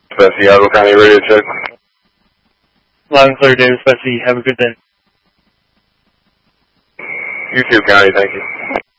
Seattle County Radio check. Loud and clear, Davis Bessie. Have a good day. You too, County. Thank you.